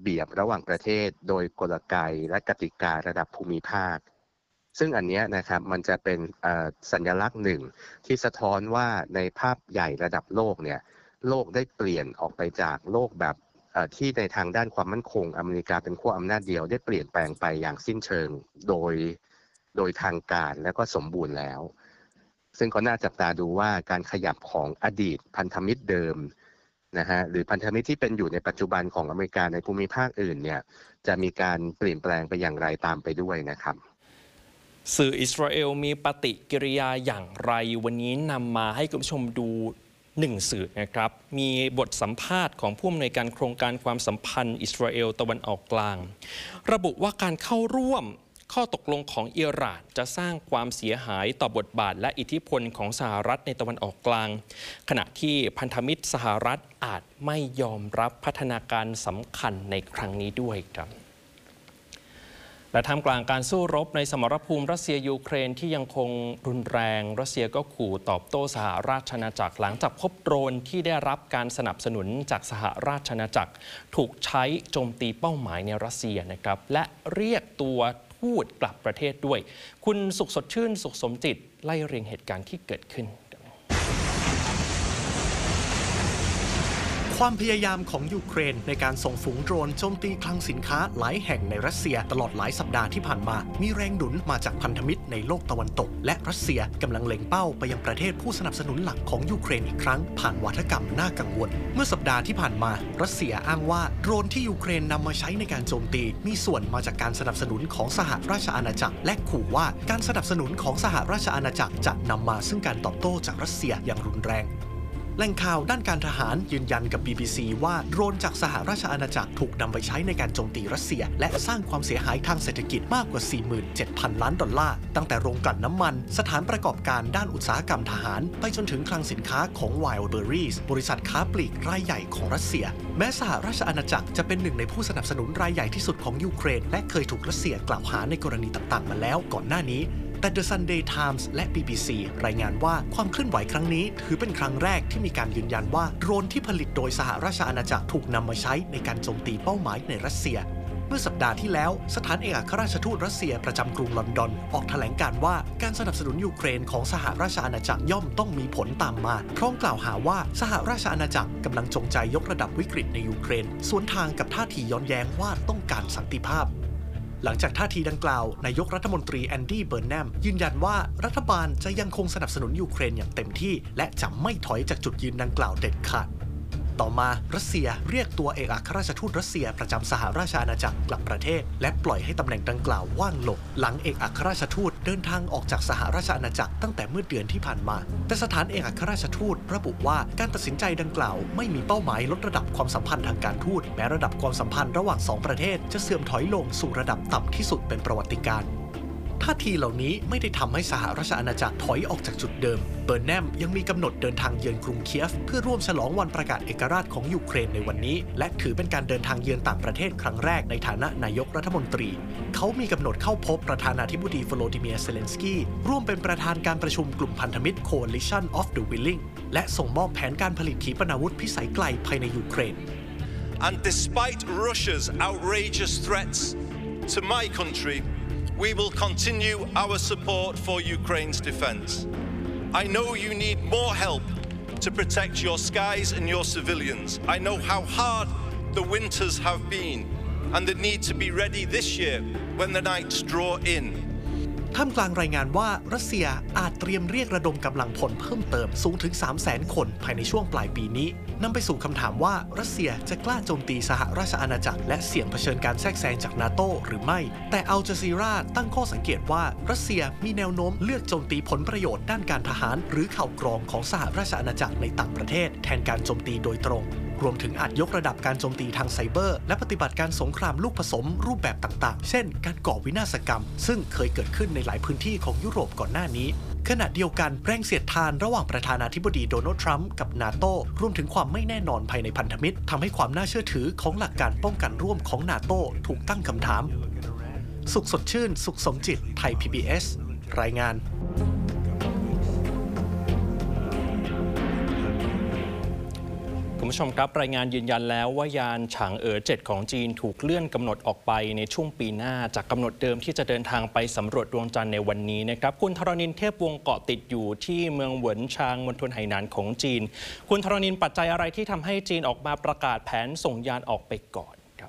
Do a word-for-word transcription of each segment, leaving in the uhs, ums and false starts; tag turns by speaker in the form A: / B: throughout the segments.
A: เบียบระหว่างประเทศโดยกลไกและกติการะดับภูมิภาคซึ่งอันนี้นะครับมันจะเป็นสัญลักษณ์หนึ่งที่สะท้อนว่าในภาพใหญ่ระดับโลกเนี่ยโลกได้เปลี่ยนออกไปจากโลกแบบที่ในทางด้านความมั่นคงอเมริกาเป็นขั้วอำนาจเดียวได้เปลี่ยนแปลงไปอย่างสิ้นเชิงโดยโดยทางการและก็สมบูรณ์แล้วซึ่งก็น่าจับตาดูว่าการขยับของอดีตพันธมิตรเดิมนะฮะหรือพันธมิตรที่เป็นอยู่ในปัจจุบันของอเมริกาในภูมิภาคอื่นเนี่ยจะมีการเปลี่ยนแปลงไปอย่างไรตามไปด้วยนะครับ
B: สื่ออิสราเอลมีปฏิกิริยาอย่างไรวันนี้นำมาให้คุณผู้ชมดูหนึ่งสื่อนะครับมีบทสัมภาษณ์ของผู้อำนวยการโครงการความสัมพันธ์อิสราเอลตะวันออกกลางระบุว่าการเข้าร่วมข้อตกลงของอิหร่านจะสร้างความเสียหายต่อบทบาทและอิทธิพลของสหรัฐในตะวันออกกลางขณะที่พันธมิตรสหรัฐอาจไม่ยอมรับพัฒนาการสำคัญในครั้งนี้ด้วยครับและท่ามกลางการสู้รบในสมรภูมิรัสเซียยูเครนที่ยังคงรุนแรงรัสเซียก็ขู่ตอบโต้สหราชอาณาจักรหลังจากพบโดรนที่ได้รับการสนับสนุนจากสหราชอาณาจักรถูกใช้โจมตีเป้าหมายในรัสเซียนะครับและเรียกตัวทูตกลับประเทศด้วยคุณสุขสดชื่นสุขสมจิตไล่เรียงเหตุการณ์ที่เกิดขึ้น
C: ความพยายามของยูเครนในการส่งฝูงโดรนโจมตีคลังสินค้าหลายแห่งในรัสเซียตลอดหลายสัปดาห์ที่ผ่านมามีแรงหนุนมาจากพันธมิตรในโลกตะวันตกและรัสเซียกำลังเล็งเป้าไปยังประเทศผู้สนับสนุนหลักของยูเครนอีกครั้งผ่านวาทกรรมน่ากังวลเมื่อสัปดาห์ที่ผ่านมารัสเซียอ้างว่าโดรนที่ยูเครนนำมาใช้ในการโจมตีมีส่วนมาจากการสนับสนุนของสหราชอาณาจักรและขู่ว่าการสนับสนุนของสหราชอาณาจักรจะนำมาซึ่งการตอบโต้จากรัสเซียอย่างรุนแรงแหล่งข่าวด้านการทหารยืนยันกับ บี บี ซี ว่าโดรนจากสหราชอาณาจักรถูกนำไปใช้ในการโจมตีรัสเซียและสร้างความเสียหายทางเศรษฐกิจมากกว่า สี่หมื่นเจ็ดพัน ล้านดอลลาร์ตั้งแต่โรงกลั่นน้ำมันสถานประกอบการด้านอุตสาหกรรมทหารไปจนถึงคลังสินค้าของ Wildberries บริษัทค้าปลีกรายใหญ่ของรัสเซียแม้สหราชอาณาจักรจะเป็นหนึ่งในผู้สนับสนุนรายใหญ่ที่สุดของยูเครนและเคยถูกรัสเซียกล่าวหาในกรณีต่างๆมาแล้วก่อนหน้านี้แต่ The Sunday Times และ บี บี ซี รายงานว่าความเคลื่อนไหวครั้งนี้ถือเป็นครั้งแรกที่มีการยืนยันว่าโดรนที่ผลิตโดยสหราชอาณาจักรถูกนำมาใช้ในการโจมตีเป้าหมายในรัสเซียเมื่อสัปดาห์ที่แล้วสถานเอกอัครราชทูตรัสเซียประจำกรุงลอนดอนออกแถลงการว่าการสนับสนุนยูเครนของสหราชอาณาจักรย่อมต้องมีผลตามมาพร้อมกล่าวหาว่าสหราชอาณาจักรกำลังจงใจยกระดับวิกฤตในยูเครนสวนทางกับท่าทีย้อนแย้งว่าต้องการสันติภาพหลังจากท่าทีดังกล่าวนายกรัฐมนตรีแอนดี้เบิร์นแนมยืนยันว่ารัฐบาลจะยังคงสนับสนุนยูเครนอย่างเต็มที่และจะไม่ถอยจากจุดยืนดังกล่าวเด็ดขาดต่อมารัสเซียเรียกตัวเอกอัครราชทูตรัสเซียประจำสหราชอาณาจักรกลับประเทศและปล่อยให้ตำแหน่งดังกล่าวว่างลงหลังเอกอัครราชทูตเดินทางออกจากสหราชอาณาจักรตั้งแต่เมื่อเดือนที่ผ่านมาแต่สถานเอกอัครราชทูตระบุว่าการตัดสินใจดังกล่าวไม่มีเป้าหมายลดระดับความสัมพันธ์ทางการทูตแม้ระดับความสัมพันธ์ระหว่างสองประเทศจะเสื่อมถอยลงสู่ระดับต่ำที่สุดเป็นประวัติการณ์ท่าทีเหล่านี้ไม่ได้ทำให้สหราชอาณาจักรถอยออกจากจุดเดิมเบิร์นแนมยังมีกำหนดเดินทางเยือนกรุงเคียฟเพื่อร่วมฉลองวันประกาศเอกราชของยูเครนในวันนี้และถือเป็นการเดินทางเยือนต่างประเทศครั้งแรกในฐานะนายกรัฐมนตรีเขามีกำหนดเข้าพบประธานาธิบดีโวโลดิเมียร์เซเลนสกี้ร่วมเป็นประธานการประชุมกลุ่มพันธมิตร Coalition of the Willing และส่งมอบแผนการผลิตขีปนาวุธพิสัยไกลภายในยูเครน
D: And despite Russia's outrageous threats to my country we will continue our support for Ukraine's defense. I know you need more help to protect your skies and your civilians. I know how hard the winters have been and the need to be ready this year when the nights draw in.
C: ท่ามกลางรายงานว่ารัสเซียอาจเตรียมเรียกระดมกำลังพลเพิ่มเติมสูงถึง สามแสน คนภายในช่วงปลายปีนี้นำไปสู่คำถามว่ารัสเซียจะกล้าโจมตีสหราชอาณาจักรและเสี่ยงเผชิญการแทรกแซงจากนาโต้หรือไม่แต่อัลจาซีราตั้งข้อสังเกตว่ารัสเซียมีแนวโน้มเลือกโจมตีผลประโยชน์ด้านการทหารหรือข่าวกรองของสหราชอาณาจักรในต่างประเทศแทนการโจมตีโดยตรงรวมถึงอาจยกระดับการโจมตีทางไซเบอร์และปฏิบัติการสงครามลูกผสมรูปแบบต่างๆเช่นการก่อวินาศกรรมซึ่งเคยเกิดขึ้นในหลายพื้นที่ของยุโรปก่อนหน้านี้ขณะเดียวกันแรงเสียดทานระหว่างประธานาธิบดีโดนัลด์ทรัมป์กับนาโต้รวมถึงความไม่แน่นอนภายในพันธมิตรทำให้ความน่าเชื่อถือของหลักการป้องกันร่วมของนาโต้ถูกตั้งคำถามสุขสดชื่นสุขสมจิตไทย พี บี เอส รายงาน
B: คุณผู้ชมครับรายงานยืนยันแล้วว่ายานฉางเอ๋อเจ็ดของจีนถูกเลื่อนกำหนดออกไปในช่วงปีหน้าจากกำหนดเดิมที่จะเดินทางไปสำรวจดวงจันทร์ในวันนี้นะครับคุณธรณินเทพวงศ์เกาะติดอยู่ที่เมืองเหวินชางมณฑลไหหนานของจีนคุณธรณินปัจจัยอะไรที่ทำให้จีนออกมาประกาศแผนส่งยานออกไปก่อนครับ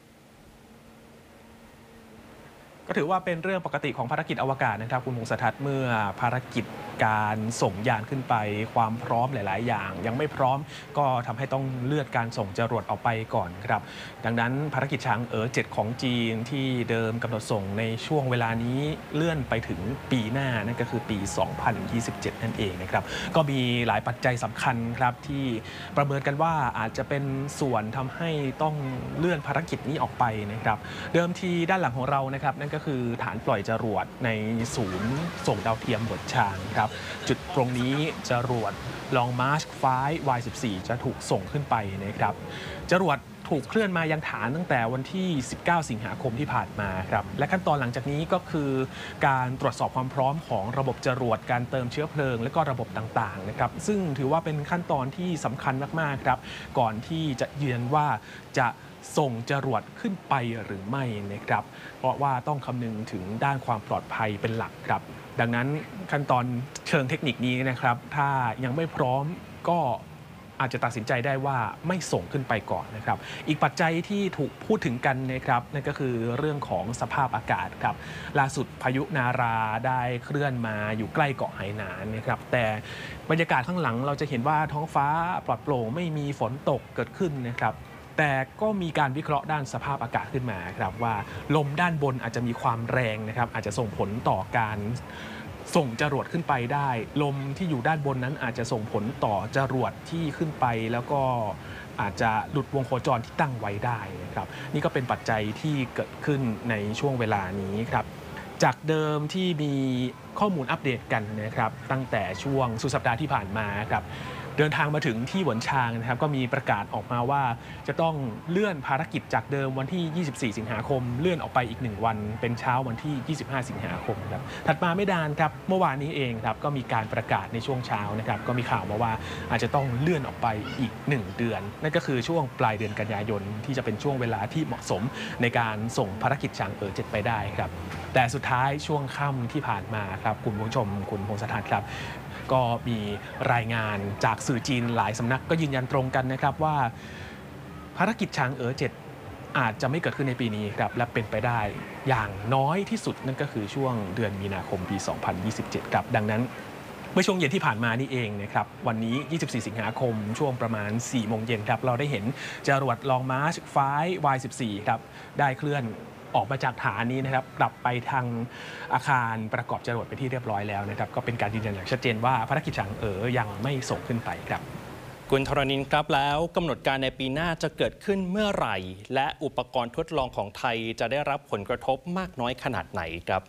E: ก็ถือว่าเป็นเรื่องปกติของภารกิจอวกาศนะครับคุณพงศทัศน์เมื่อภารกิจการส่งยานขึ้นไปความพร้อมหลายๆอย่างยังไม่พร้อมก็ทำให้ต้องเลื่อนการส่งจรวดออกไปก่อนครับดังนั้นภารกิจฉางเอ๋อเจ็ดของจีนที่เดิมกำหนดส่งในช่วงเวลานี้เลื่อนไปถึงปีหน้านั่นก็คือปีสองพันยี่สิบเจ็ดนั่นเองนะครับก็มีหลายปัจจัยสำคัญครับที่ประเมินกันว่าอาจจะเป็นส่วนทำให้ต้องเลื่อนภารกิจนี้ออกไปนะครับเดิมทีด้านหลังของเรานะครับนั่นก็คือฐานปล่อยจรวดในศูนย์ส่งดาวเทียมเหวินชางครับจุดตรงนี้จรวด Long March ไฟว์ วาย สิบสี่ จะถูกส่งขึ้นไปนะครับจรวดถูกเคลื่อนมายังฐานตั้งแต่วันที่สิบเก้าสิงหาคมที่ผ่านมาครับและขั้นตอนหลังจากนี้ก็คือการตรวจสอบความพร้อมของระบบจรวดการเติมเชื้อเพลิงและก็ระบบต่างๆนะครับซึ่งถือว่าเป็นขั้นตอนที่สำคัญมากๆครับก่อนที่จะยืนยันว่าจะส่งจรวดขึ้นไปหรือไม่นะครับเพราะว่าต้องคำนึงถึงด้านความปลอดภัยเป็นหลักครับดังนั้นขั้นตอนเชิงเทคนิคนี้นะครับถ้ายังไม่พร้อมก็อาจจะตัดสินใจได้ว่าไม่ส่งขึ้นไปก่อนนะครับอีกปัจจัยที่ถูกพูดถึงกันนะครับนั่นก็คือเรื่องของสภาพอากาศครับล่าสุดพายุนาราได้เคลื่อนมาอยู่ใกล้เกาะไหหนานนะครับแต่บรรยากาศข้างหลังเราจะเห็นว่าท้องฟ้าปลอดโปร่งไม่มีฝนตกเกิดขึ้นนะครับแต่ก็มีการวิเคราะห์ด้านสภาพอากาศขึ้นมาครับว่าลมด้านบนอาจจะมีความแรงนะครับอาจจะส่งผลต่อการส่งจรวดขึ้นไปได้ลมที่อยู่ด้านบนนั้นอาจจะส่งผลต่อจรวดที่ขึ้นไปแล้วก็อาจจะหลุดวงโคจรที่ตั้งไว้ได้นะครับนี่ก็เป็นปัจจัยที่เกิดขึ้นในช่วงเวลานี้ครับจากเดิมที่มีข้อมูลอัปเดตกันนะครับตั้งแต่ช่วงสุดสัปดาห์ที่ผ่านมาครับเดินทางมาถึงที่เหวินชางนะครับก็มีประกาศออกมาว่าจะต้องเลื่อนภารกิจจากเดิมวันที่ยี่สิบสี่สิงหาคมเลื่อนออกไปอีกหนึ่งวันเป็นเช้าวันที่ยี่สิบห้าสิงหาคมครับถัดมาไม่นานครับเมื่อวานนี้เองครับก็มีการประกาศในช่วงเช้านะครับก็มีข่าวมาว่าอาจจะต้องเลื่อนออกไปอีกหนึ่งเดือนนั่นก็คือช่วงปลายเดือนกันยายนที่จะเป็นช่วงเวลาที่เหมาะสมในการส่งภารกิจฉางเอ๋อเจ็ดไปได้ครับแต่สุดท้ายช่วงค่ำที่ผ่านมาครับคุณผู้ชมคุณพงศธรครับก็มีรายงานจากสื่อจีนหลายสำนักก็ยืนยันตรงกันนะครับว่าภารกิจฉางเอ๋อเจ็ดอาจจะไม่เกิดขึ้นในปีนี้ครับและเป็นไปได้อย่างน้อยที่สุดนั่นก็คือช่วงเดือนมีนาคมปีสองพันยี่สิบเจ็ดครับดังนั้นเมื่อช่วงเย็นที่ผ่านมานี่เองนะครับวันนี้ยี่สิบสี่สิงหาคมช่วงประมาณสี่โมงเย็นครับเราได้เห็นจรวด Long March ไฟว์ วาย สิบสี่ ครับได้เคลื่อนออกมาจากฐานนี้นะครับกลับไปทางอาคารประกอบจรวดไปที่เรียบร้อยแล้วนะครับก็เป็นการยืนยันอย่างชัดเจนว่าภารกิจฉางเอ๋อยังไม่ส่งขึ้นไปครับ
B: คุณธรณินครับแล้วกำหนดการในปีหน้าจะเกิดขึ้นเมื่อไหร่และอุปกรณ์ทดลองของไทยจะได้รับผลกระทบมากน้อยขนาดไหนครับ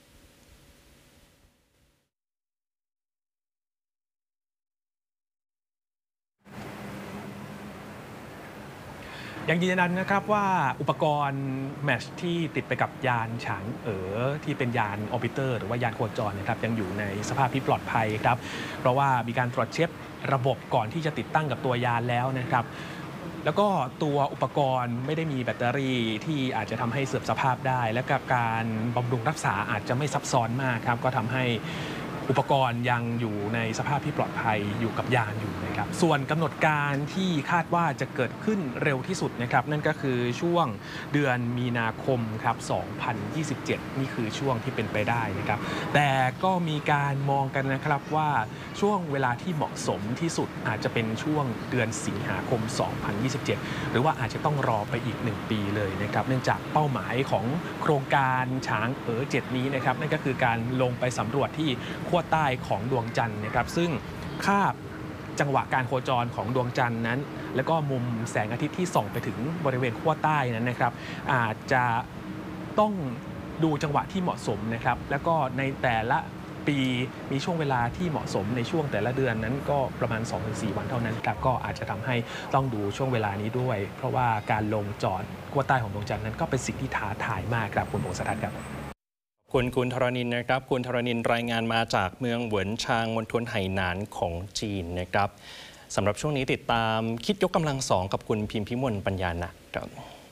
E: ยังยืนยันนะครับว่าอุปกรณ์แมชที่ติดไปกับยานฉางเอ๋อที่เป็นยานออร์บิเตอร์หรือว่ายานโคจรนะครับยังอยู่ในสภาพที่ปลอดภัยครับเพราะว่ามีการตรวจเช็คระบบก่อนที่จะติดตั้งกับตัวยานแล้วนะครับแล้วก็ตัวอุปกรณ์ไม่ได้มีแบตเตอรี่ที่อาจจะทำให้เสื่อมสภาพได้และกับการบำรุงรักษาอาจจะไม่ซับซ้อนมากครับก็ทำให้อุปกรณ์ยังอยู่ในสภาพที่ปลอดภัยอยู่กับยานอยู่นะครับส่วนกำหนดการที่คาดว่าจะเกิดขึ้นเร็วที่สุดนะครับนั่นก็คือช่วงเดือนมีนาคมครับสองพันยี่สิบเจ็ดนี่คือช่วงที่เป็นไปได้นะครับแต่ก็มีการมองกันนะครับว่าช่วงเวลาที่เหมาะสมที่สุดอาจจะเป็นช่วงเดือนสิงหาคมสองพันยี่สิบเจ็ดหรือว่าอาจจะต้องรอไปอีกหนึ่งปีเลยนะครับเนื่องจากเป้าหมายของโครงการฉางเอ๋อเจ็ดนี้นะครับนั่นก็คือการลงไปสำรวจที่ขั้วใต้ของดวงจันทร์นะครับซึ่งคาบจังหวะการโคจรของดวงจันทร์นั้นแล้วก็มุมแสงอาทิตย์ที่ส่องไปถึงบริเวณขั้วใต้นั้นนะครับอาจจะต้องดูจังหวะที่เหมาะสมนะครับแล้วก็ในแต่ละปีมีช่วงเวลาที่เหมาะสมในช่วงแต่ละเดือนนั้นก็ประมาณ สองถึงสี่ วันเท่านั้นครับก็อาจจะทำให้ต้องดูช่วงเวลานี้ด้วยเพราะว่าการลงจอดขั้วใต้ของดวงจันทร์นั้นก็เป็นสิ่งที่ท้าทายมากครับคุณพงศธรครับ
B: คุณคุณธรณินนะครับคุณธรณินรายงานมาจากเมืองเหวินชางมณฑลไหหนานของจีนนะครับสำหรับช่วงนี้ติดตามคิดยกกำลังสองกับคุณพิมพิมลปัญญานักครับ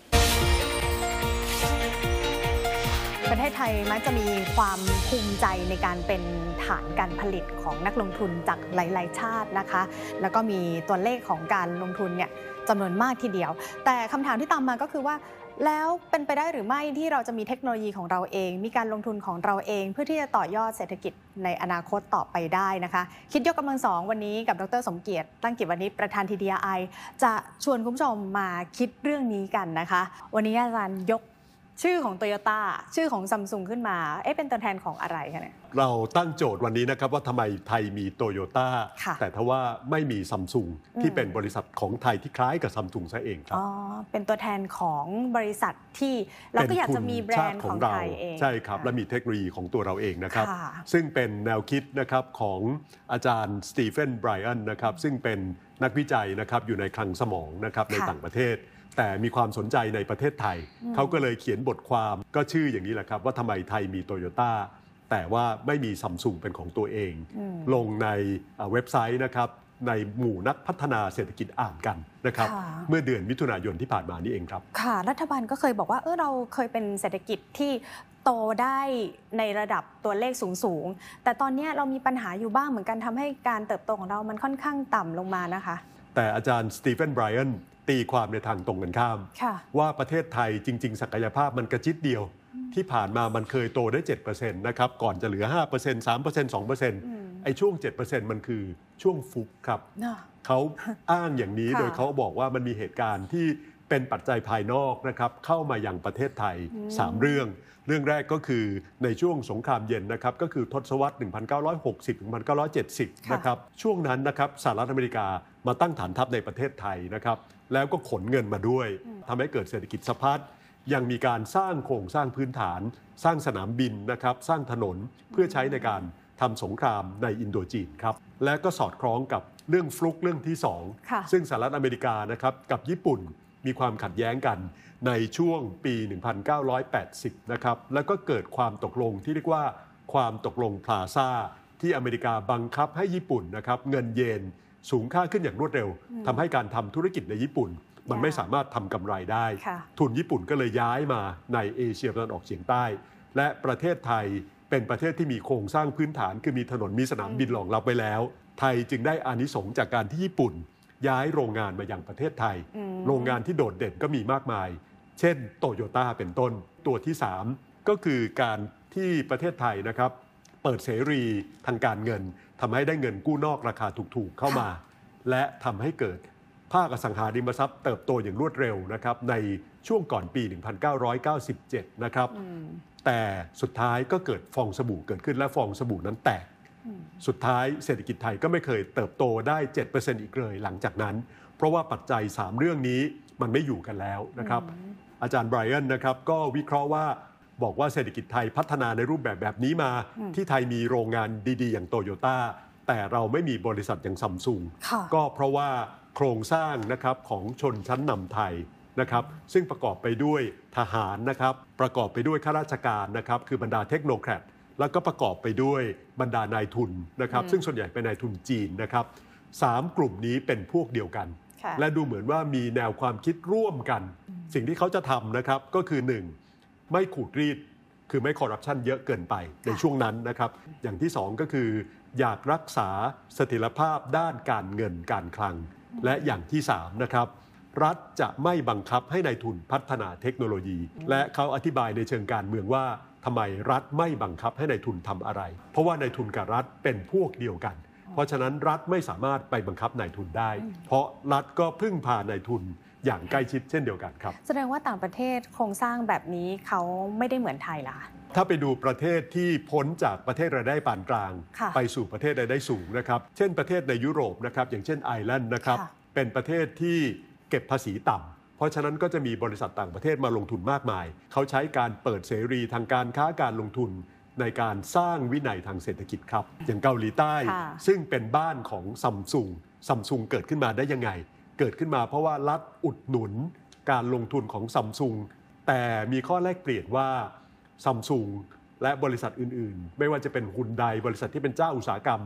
F: ประเทศไทยมักจะมีความภูมิใจในการเป็นฐานการผลิตของนักลงทุนจากหลายๆชาตินะคะแล้วก็มีตัวเลขของการลงทุนเนี่ยจำนวนมากทีเดียวแต่คำถามที่ตามมาก็คือว่าแล้วเป็นไปได้หรือไม่ที่เราจะมีเทคโนโลยีของเราเองมีการลงทุนของเราเองเพื่อที่จะต่อยอดเศรษฐกิจในอนาคตต่อไปได้นะคะคิดยกกำลังสองวันนี้กับดร.สมเกียรติตั้งกิจวณิชประธาน ที ดี อาร์ ไอ จะชวนคุณผู้ชมมาคิดเรื่องนี้กันนะคะวันนี้อาจารย์ยกชื่อของ Toyota ชื่อของ Samsung ขึ้นมาเอ๊ะเป็นตัวแทนของอะไรคะเนี่ย
G: เราตั้งโจทย์วันนี้นะครับว่าทำไมไทยมีโตโยต้าแต่ทว่าไม่มีซัมซุงที่เป็นบริษัทของไทยที่คล้ายกับซัมซุงซะเองครับ
F: อ๋อเป็นตัวแทนของบริษัทที่เราก็อยากจะมีแบรนด์ของไทยเอง
G: ใช่ครับและมีเทคโนโลยีของตัวเราเองนะครับซึ่งเป็นแนวคิดนะครับของอาจารย์สตีเฟนไบรอันนะครับซึ่งเป็นนักวิจัยนะครับอยู่ในคลังสมองนะครับในต่างประเทศแต่มีความสนใจในประเทศไทยเขาก็เลยเขียนบทความก็ชื่ออย่างนี้แหละครับว่าทำไมไทยมีโตโยต้าแต่ว่าไม่มีซัมซุงเป็นของตัวเองลงในเว็บไซต์นะครับในหมู่นักพัฒนาเศรษฐกิจอ่านกันนะครับเมื่อเดือนมิถุนายนที่ผ่านมานี่เองครับ
F: ค่ะรัฐบาลก็เคยบอกว่าเออเราเคยเป็นเศรษฐกิจที่โตได้ในระดับตัวเลขสูงๆแต่ตอนนี้เรามีปัญหาอยู่บ้างเหมือนกันทำให้การเติบโตของเรามันค่อนข้างต่ำลงมานะคะ
G: แต่อาจารย์สตีเฟนไบรอันตีความในทางตรงกันข้ามว่าประเทศไทยจริงๆศักยภาพมันกระจิตเดียวที่ผ่านมามันเคยโตได้ เจ็ดเปอร์เซ็นต์ นะครับก่อนจะเหลือ ห้าเปอร์เซ็นต์ สามเปอร์เซ็นต์ สองเปอร์เซ็นต์ ไอ้ช่วง เจ็ดเปอร์เซ็นต์ มันคือช่วงฟุกครับเขาอ้างอย่างนี้โดยเขาบอกว่ามันมีเหตุการณ์ที่เป็นปัจจัยภายนอกนะครับเข้ามายังประเทศไทยสามเรื่องเรื่องแรกก็คือในช่วงสงครามเย็นนะครับก็คือทศวรรษ หนึ่งพันเก้าร้อยหกสิบ ถึง หนึ่งพันเก้าร้อยเจ็ดสิบ นะครับช่วงนั้นนะครับสหรัฐอเมริกามาตั้งฐานทัพในประเทศไทยนะครับแล้วก็ขนเงินมาด้วยทำให้เกิดเศรษฐกิจสะพัดยังมีการสร้างโครงสร้างพื้นฐานสร้างสนามบินนะครับสร้างถนนเพื่อใช้ในการทำสงครามในอินโดจีนครับและก็สอดคล้องกับเรื่องฟลุกเรื่องที่สองซึ่งสหรัฐอเมริกานะครับกับญี่ปุ่นมีความขัดแย้งกันในช่วงปี หนึ่งพันเก้าร้อยแปดสิบ นะครับแล้วก็เกิดความตกลงที่เรียกว่าความตกลงพลาซ่าที่อเมริกาบังคับให้ญี่ปุ่นนะครับเงินเยนสูงค่าขึ้นอย่างรวดเร็วทำให้การทำธุรกิจในญี่ปุ่นมันไม่สามารถทำกำไรได้ทุนญี่ปุ่นก็เลยย้ายมาในเอเชียตะวันออกเฉียงใต้และประเทศไทยเป็นประเทศที่มีโครงสร้างพื้นฐานคือมีถนนมีสนามบินรองรับไว้แล้วไทยจึงได้อานิสงส์จากการที่ญี่ปุ่นย้ายโรงงานมายังประเทศไทยโรงงานที่โดดเด่นก็มีมากมายเช่นโตโยต้าเป็นต้นตัวที่สามก็คือการที่ประเทศไทยนะครับเปิดเสรีทางการเงินทำให้ได้เงินกู้นอกราคาถูกๆเข้ามาและทำให้เกิดภาคอสังหาริมทรัพย์เติบโตอย่างรวดเร็วนะครับในช่วงก่อนปี หนึ่งพันเก้าร้อยเก้าสิบเจ็ด นะครับแต่สุดท้ายก็เกิดฟองสบู่เกิดขึ้นและฟองสบู่นั้นแตกสุดท้ายเศรษฐกิจไทยก็ไม่เคยเติบโตได้ เจ็ดเปอร์เซ็นต์ อีกเลยหลังจากนั้นเพราะว่าปัจจัยสามเรื่องนี้มันไม่อยู่กันแล้วนะครับอาจารย์ไบรอันนะครับก็วิเคราะห์ว่าบอกว่าเศรษฐกิจไทยพัฒนาในรูปแบบแบบนี้มาที่ไทยมีโรงงานดีๆอย่างโตโยต้าแต่เราไม่มีบริษัทอย่างซัมซุงก็เพราะว่าโครงสร้างนะครับของชนชั้นนำไทยนะครับซึ่งประกอบไปด้วยทหารนะครับประกอบไปด้วยข้าราชการนะครับคือบรรดาเทคโนแครตแล้วก็ประกอบไปด้วยบรรดานายทุนนะครับซึ่งส่วนใหญ่เป็นนายทุนจีนนะครับสามกลุ่มนี้เป็นพวกเดียวกันและดูเหมือนว่ามีแนวความคิดร่วมกันสิ่งที่เขาจะทำนะครับก็คือหนึ่งไม่ขูดรีดคือไม่คอร์รัปชันเยอะเกินไปในช่วงนั้นนะครับอย่างที่สองก็คืออยากรักษาเสถียรภาพด้านการเงินการคลังและอย่างที่สามนะครับรัฐจะไม่บังคับให้นายทุนพัฒนาเทคโนโลยีและเขาอธิบายในเชิงการเมืองว่าทำไมรัฐไม่บังคับให้นายทุนทำอะไรเพราะว่านายทุนกับรัฐเป็นพวกเดียวกันเพราะฉะนั้นรัฐไม่สามารถไปบังคับนายทุนได้เพราะรัฐก็พึ่งพานายทุนอย่างใกล้ชิดเช่นเดียวกันครับ
F: แสดงว่าต่างประเทศโครงสร้างแบบนี้เขาไม่ได้เหมือนไทยล่ะ
G: ถ้าไปดูประเทศที่พ้นจากประเทศรายได้ปานกลางไปสู่ประเทศรายได้สูงนะครับเช่นประเทศในยุโรปนะครับอย่างเช่นไอร์แลนด์นะครับเป็นประเทศที่เก็บภาษีต่ำเพราะฉะนั้นก็จะมีบริษัทต่างประเทศมาลงทุนมากมายเขาใช้การเปิดเสรีทางการค้าการลงทุนในการสร้างวินัยทางเศรษฐกิจครับอย่างเกาหลีใต้ซึ่งเป็นบ้านของซัมซุงซัมซุงเกิดขึ้นมาได้ยังไงเกิดขึ้นมาเพราะว่ารัฐอุดหนุนการลงทุนของซัมซุงแต่มีข้อแลกเปลี่ยนว่าซัมซุงและบริษัทอื่นๆไม่ว่าจะเป็นฮุนไดบริษัทที่เป็นเจ้าอุตสาหกรรม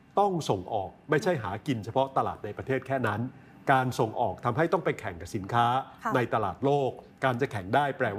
G: ต้องส่งออกไม่ใช่หากินเฉพาะตลาดในประเทศแค่นั้นการส่งออกทำให้ต้องไปแข่งกับสินค้าในตลาดโลกการจะแข่งได้แปล